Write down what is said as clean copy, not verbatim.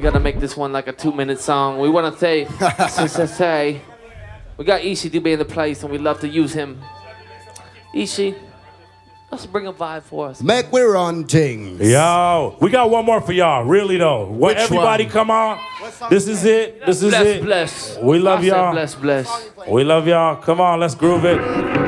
gotta make this one like a 2-minute song. We wanna say, say, we got Ishi Dube in the place, and we love to use him. Ishi, let's bring a vibe for us. Make we run things. Yo, we got one more for y'all, really though. Which everybody one? Come on. This is it. This is Bless, it. bless. We love y'all. Bless, bless. We love y'all. Come on, let's groove it.